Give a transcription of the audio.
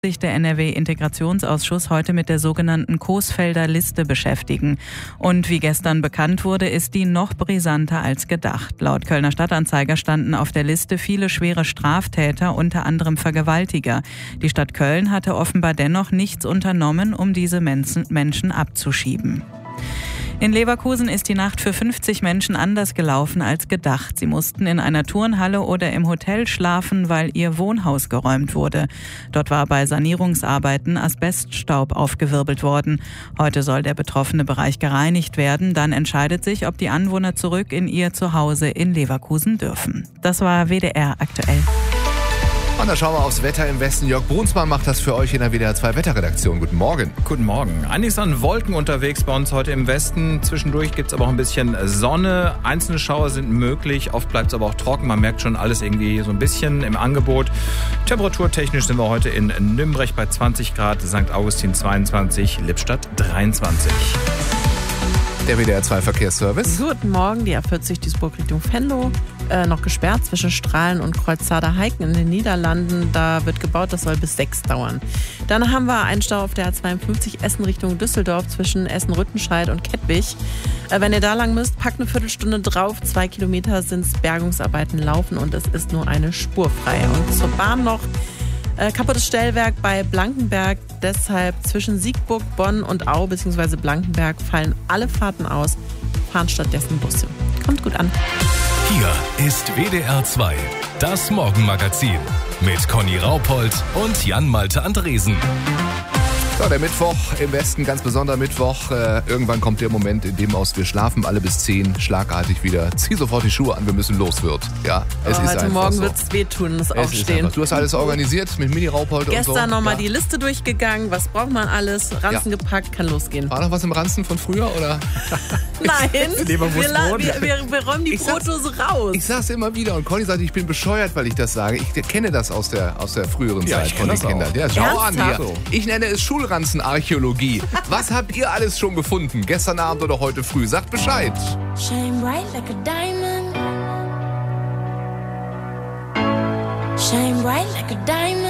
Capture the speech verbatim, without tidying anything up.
sich der N R W-Integrationsausschuss heute mit der sogenannten Coesfelder Liste beschäftigen. Und wie gestern bekannt wurde, ist die noch brisanter als gedacht. Laut Kölner Stadtanzeiger standen auf der Liste viele schwere Straftäter, unter anderem Vergewaltiger. Die Stadt Köln hatte offenbar dennoch nichts unternommen, um diese Menschen abzuschieben. In Leverkusen ist die Nacht für fünfzig Menschen anders gelaufen als gedacht. Sie mussten in einer Turnhalle oder im Hotel schlafen, weil ihr Wohnhaus geräumt wurde. Dort war bei Sanierungsarbeiten Asbeststaub aufgewirbelt worden. Heute soll der betroffene Bereich gereinigt werden. Dann entscheidet sich, ob die Anwohner zurück in ihr Zuhause in Leverkusen dürfen. Das war W D R aktuell. Und dann schauen wir aufs Wetter im Westen. Jörg Brunsmann macht das für euch in der W D R zwei Wetterredaktion. Guten Morgen. Guten Morgen. Einiges an Wolken unterwegs bei uns heute im Westen. Zwischendurch gibt es aber auch ein bisschen Sonne. Einzelne Schauer sind möglich. Oft bleibt es aber auch trocken. Man merkt schon alles irgendwie so ein bisschen im Angebot. Temperaturtechnisch sind wir heute in Nümbrecht bei zwanzig Grad, Sankt Augustin zweiundzwanzig, Lippstadt dreiundzwanzig. Der W D R zwei Verkehrsservice. Guten Morgen, die A vierzig Duisburg Richtung Venlo. Äh, noch gesperrt zwischen Strahlen und Kreuzzader-Heiken in den Niederlanden. Da wird gebaut, das soll bis sechs dauern. Dann haben wir einen Stau auf der A zweiundfünfzig Essen Richtung Düsseldorf zwischen Essen-Rüttenscheid und Kettwig. Äh, wenn ihr da lang müsst, packt eine Viertelstunde drauf. Zwei Kilometer sind Bergungsarbeiten laufen und es ist nur eine Spur frei. Und zur Bahn noch. Äh, kaputtes Stellwerk bei Blankenberg, deshalb zwischen Siegburg, Bonn und Au bzw. Blankenberg fallen alle Fahrten aus, fahren stattdessen Busse. Kommt gut an. Hier ist W D R zwei, das Morgenmagazin mit Conny Raupold und Jan-Malte Andresen. So, der Mittwoch im Westen, ganz besonderer Mittwoch. Äh, irgendwann kommt der Moment, in dem aus wir schlafen alle bis zehn, schlagartig wieder. Zieh sofort die Schuhe an, wir müssen los wird. Ja, es oh, ist heute einfach Morgen so. wird es wehtun, das Es Aufstehen. Du hast alles organisiert mit Mini-Raupold und so. Gestern nochmal ja. die Liste durchgegangen, was braucht man alles, Ranzen Ja. gepackt, kann losgehen. War noch was im Ranzen von früher, oder? Nein, wir, Leberwurstbrot. wir, wir, wir räumen die Ich sag's- Brotdose raus. Ich sag's immer wieder und Conny sagt, ich bin bescheuert, weil ich das sage. Ich kenne das aus der, aus der früheren Ja, Zeit ich von kenn den das Kindern. auch. Ja, schau an Ernsthaft? hier. Ich nenne es Schulranzenarchäologie. Was habt ihr alles schon gefunden? Gestern Abend oder heute früh? Sagt Bescheid. Shine bright like a diamond. Shine bright like a diamond.